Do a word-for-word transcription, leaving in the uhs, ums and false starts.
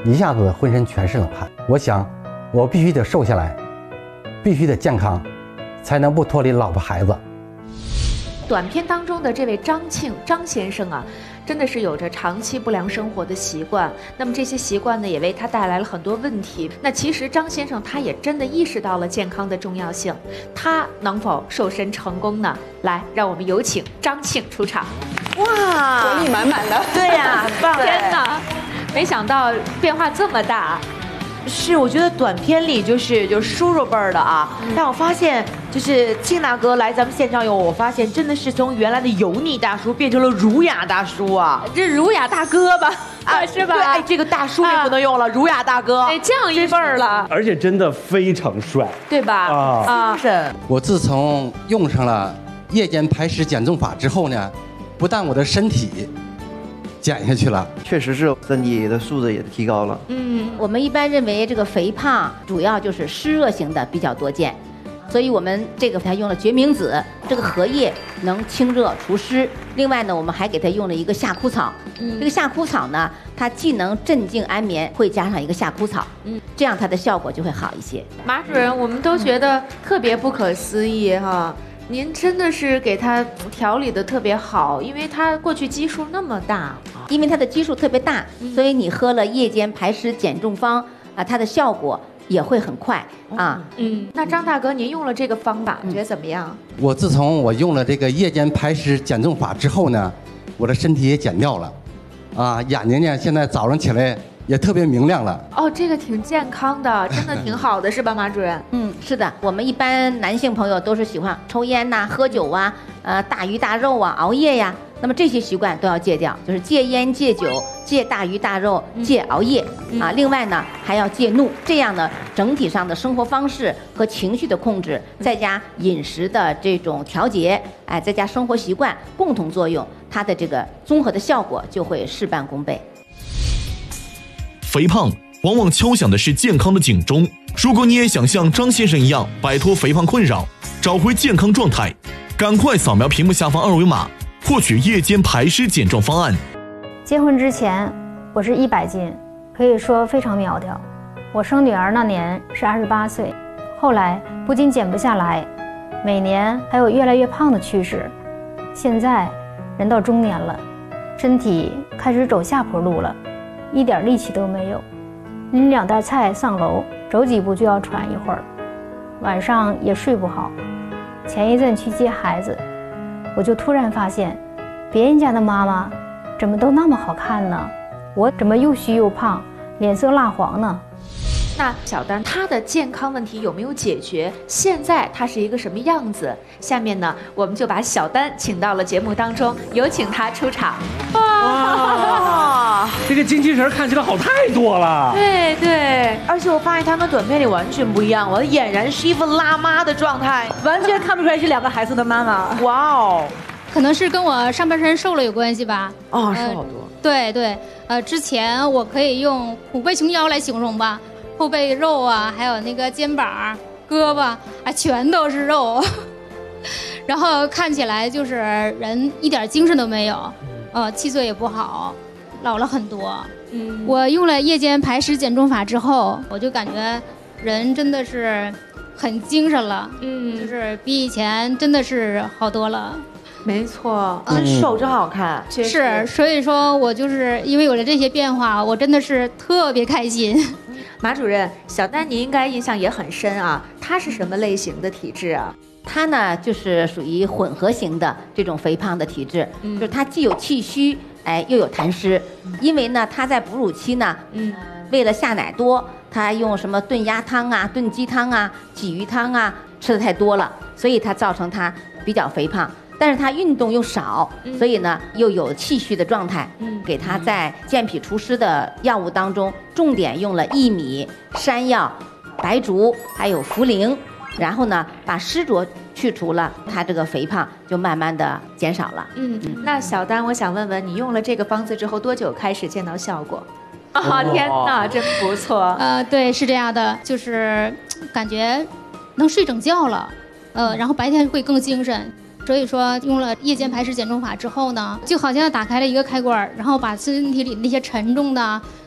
一下子浑身全是冷汗。我想，我必须得瘦下来，必须得健康，才能不脱离老婆孩子。 短片当中的这位张庆张先生啊，真的是有着长期不良生活的习惯。那么这些习惯呢，也为他带来了很多问题。那其实张先生他也真的意识到了健康的重要性，他能否瘦身成功呢？来，让我们有请张庆出场。 哇，活力满满的。 对呀，很棒！ 天哪，没想到变化这么大。 是，我觉得短片里就是就是叔叔辈儿的啊，嗯、但我发现就是庆大哥来咱们现场以后，我发现真的是从原来的油腻大叔变成了儒雅大叔啊， 这儒雅大哥吧，啊是吧？ 对，哎，这个大叔也不能用了，啊、儒雅大哥， 哎，降一辈儿了， 而且真的非常帅， 对吧？ 啊啊，是。 我自从用上了夜间排湿减重法之后呢，不但我的身体减下去了， 确实是身体的素质也提高了。 嗯，我们一般认为这个肥胖主要就是湿热型的比较多见，所以我们这个它用了决明子，这个荷叶能清热除湿。另外呢，我们还给它用了一个夏枯草，嗯、这个夏枯草呢，它既能镇静安眠，会加上一个夏枯草，嗯，这样它的效果就会好一些。 马主任，我们都觉得特别不可思议哈。您真的是给他调理的特别好，因为他过去基数那么大， 因为他的基数特别大， 嗯、 所以你喝了夜间排湿减重方啊，它的效果也会很快啊。 嗯，那张大哥，您用了这个方法，觉得怎么样？ 我自从我用了这个夜间排湿减重法之后呢，我的身体也减掉了，啊，眼睛呢现在早上起来也特别明亮了。 哦，这个挺健康的，真的挺好的，是吧，马主任？ 嗯，是的。我们一般男性朋友都是喜欢抽烟呐、喝酒啊、呃大鱼大肉啊、熬夜呀。那么这些习惯都要戒掉，就是戒烟、戒酒、戒大鱼大肉、戒熬夜、嗯、啊。另外呢，还要戒怒。这样呢，整体上的生活方式和情绪的控制，再加饮食的这种调节，哎，再加生活习惯共同作用，它的这个综合的效果就会事半功倍。 肥胖往往敲响的是健康的警钟。如果你也想像张先生一样摆脱肥胖困扰，找回健康状态，赶快扫描屏幕下方二维码，获取夜间排湿减重方案。 结婚之前我是一百斤，可以说非常苗条。我生女儿那年是二十八岁，后来不仅减不下来，每年还有越来越胖的趋势。现在人到中年了，身体开始走下坡路了，一点力气都没有，拎两袋菜上楼，走几步就要喘一会儿，晚上也睡不好。前一阵去接孩子，我就突然发现，别人家的妈妈怎么都那么好看呢？我怎么又虚又胖，脸色蜡黄呢？ 那小丹她的健康问题有没有解决？现在她是一个什么样子？下面呢，我们就把小丹请到了节目当中，有请她出场。 哇，这个精气神看起来好太多了。 对对， 而且我发现她跟短片里完全不一样，我俨然是一副辣妈的状态， 完全看不出来是两个孩子的妈妈。 哇哦， 可能是跟我上半身瘦了有关系吧。 哦，瘦好多。 呃、对对，呃，之前我可以用虎背熊腰来形容吧。后背肉啊，还有那个肩膀、胳膊啊，全都是肉，然后看起来就是人一点精神都没有，呃，气色也不好，老了很多。嗯，我用了夜间排湿减重法之后，我就感觉人真的是很精神了，嗯，就是比以前真的是好多了。 没错，很瘦真好看， 嗯、是，所以说我就是因为有了这些变化，我真的是特别开心。 马主任，小丹你应该印象也很深啊，她是什么类型的体质啊？ 她呢就是属于混合型的这种肥胖的体质，嗯、就是她既有气虚，哎又有痰湿，嗯、因为呢她在哺乳期呢，嗯，为了下奶多，她用什么炖鸭汤啊、炖鸡汤啊、鲫鱼汤啊吃的太多了，所以她造成她比较肥胖。但是他运动又少，所以呢又有气虚的状态。嗯，给他在健脾除湿的药物当中，重点用了薏米、山药、白术还有茯苓，然后呢把湿浊去除了，他这个肥胖就慢慢的减少了。 嗯，嗯那小丹，我想问问你用了这个方子之后多久开始见到效果？啊、哦，天哪，真不错。 呃，对，是这样的，就是感觉能睡整觉了，呃，然后白天会更精神。所以说用了夜间排湿减重法之后呢，就好像打开了一个开关，然后把身体里那些沉重的